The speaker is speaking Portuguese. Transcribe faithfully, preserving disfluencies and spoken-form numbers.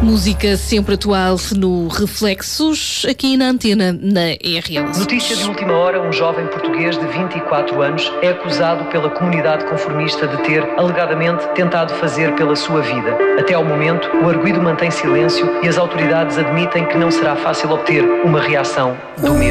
Música sempre atual no Reflexos, aqui na antena, na R L. Notícia de última hora: um jovem português de vinte e quatro anos é acusado pela comunidade conformista de ter, alegadamente, tentado fazer pela sua vida. Até ao momento, o arguido mantém silêncio e as autoridades admitem que não será fácil obter uma reação do mesmo.